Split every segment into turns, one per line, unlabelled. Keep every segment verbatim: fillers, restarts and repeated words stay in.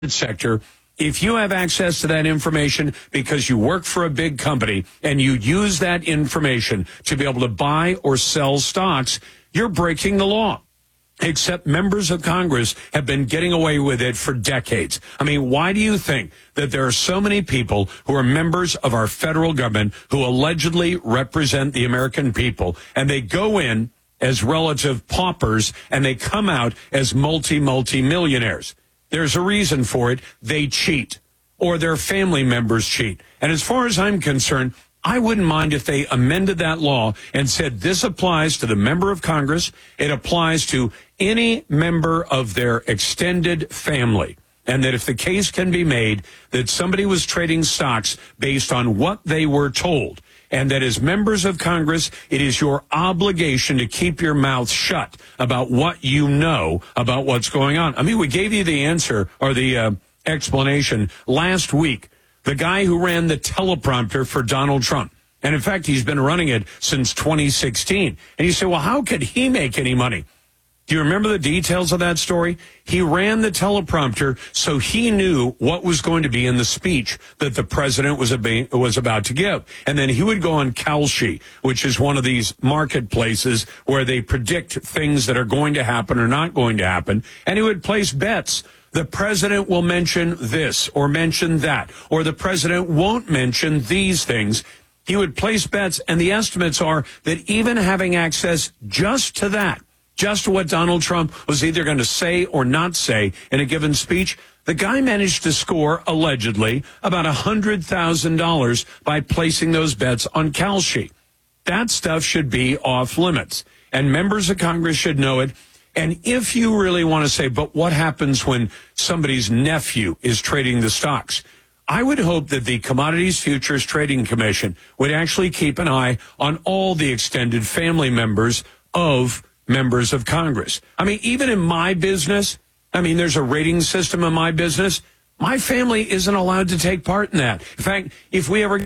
sector, if you have access to that information because you work for a big company and you use that information to be able to buy or sell stocks, you're breaking the law. Except members of Congress have been getting away with it for decades. I mean, why do you think that there are so many people who are members of our federal government who allegedly represent the American people, and they go in as relative paupers and they come out as multi, multi-millionaires? There's a reason for it. They cheat, or their family members cheat. And as far as I'm concerned, I wouldn't mind if they amended that law and said this applies to the member of Congress. It applies to any member of their extended family. And that if the case can be made that somebody was trading stocks based on what they were told, and that as members of Congress, it is your obligation to keep your mouth shut about what you know about what's going on. I mean, we gave you the answer or the uh, explanation last week. The guy who ran the teleprompter for Donald Trump. And in fact, he's been running it since twenty sixteen. And you say, well, how could he make any money? Do you remember the details of that story? He ran the teleprompter so he knew what was going to be in the speech that the president was, ab- was about to give. And then he would go on Kalshi, which is one of these marketplaces where they predict things that are going to happen or not going to happen. And he would place bets. The president will mention this or mention that, or the president won't mention these things. He would place bets, and the estimates are that even having access just to that, just to what Donald Trump was either going to say or not say in a given speech, the guy managed to score, allegedly, about one hundred thousand dollars by placing those bets on Kalshi. That stuff should be off limits, and members of Congress should know it. And if you really want to say, but what happens when somebody's nephew is trading the stocks? I would hope that the Commodities Futures Trading Commission would actually keep an eye on all the extended family members of members of Congress. I mean, even in my business, I mean, there's a rating system in my business. My family isn't allowed to take part in that. In fact, if we ever...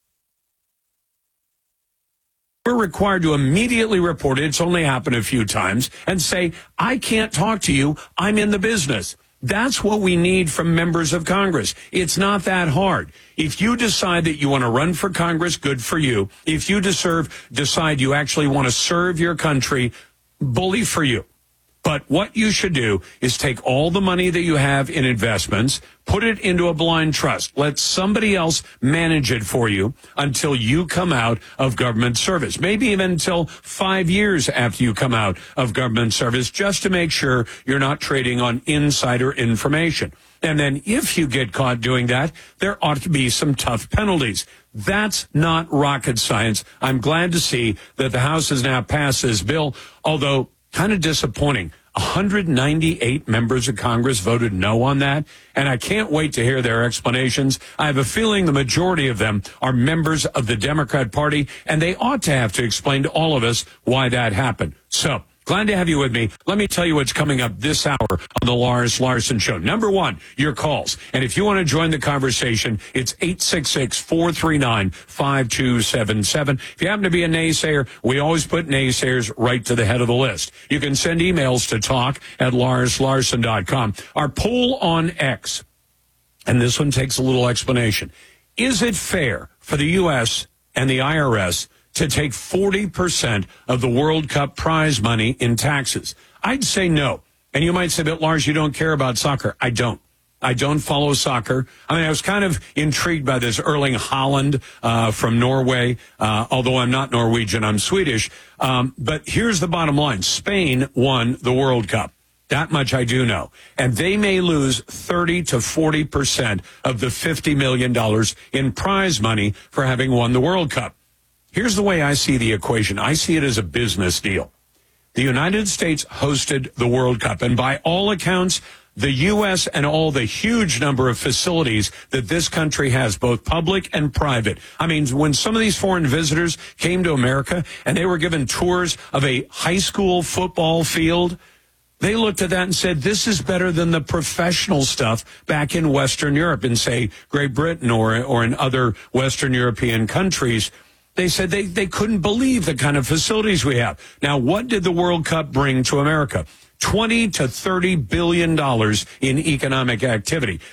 we're required to immediately report it. It's only happened a few times, and say, I can't talk to you. I'm in the business. That's what we need from members of Congress. It's not that hard. If you decide that you want to run for Congress, good for you. If you deserve, decide you actually want to serve your country, bully for you. But what you should do is take all the money that you have in investments, put it into a blind trust. Let somebody else manage it for you until you come out of government service. Maybe even until five years after you come out of government service, just to make sure you're not trading on insider information. And then if you get caught doing that, there ought to be some tough penalties. That's not rocket science. I'm glad to see that the House has now passed this bill, although kind of disappointing. one hundred ninety-eight members of Congress voted no on that, and I can't wait to hear their explanations. I have a feeling the majority of them are members of the Democrat Party, and they ought to have to explain to all of us why that happened. So, glad to have you with me. Let me tell you what's coming up this hour on the Lars Larson Show. Number one, your calls. And if you want to join the conversation, it's eight six six, four three nine, five two seven seven. If you happen to be a naysayer, we always put naysayers right to the head of the list. You can send emails to talk at lars larson dot com. Our poll on X, and this one takes a little explanation. Is it fair for the U S and the I R S to take forty percent of the World Cup prize money in taxes? I'd say no. And you might say, but Lars, you don't care about soccer. I don't. I don't follow soccer. I mean, I was kind of intrigued by this Erling Haaland uh, from Norway, uh, although I'm not Norwegian, I'm Swedish. Um, but here's the bottom line. Spain won the World Cup. That much I do know. And they may lose thirty to forty percent of the fifty million dollars in prize money for having won the World Cup. Here's the way I see the equation. I see it as a business deal. The United States hosted the World Cup, and by all accounts, the U S and all the huge number of facilities that this country has, both public and private. I mean, when some of these foreign visitors came to America and they were given tours of a high school football field, they looked at that and said, this is better than the professional stuff back in Western Europe, in, say, Great Britain or, or in other Western European countries. They said they, they couldn't believe the kind of facilities we have. Now, what did the World Cup bring to America? twenty to thirty billion dollars in economic activity.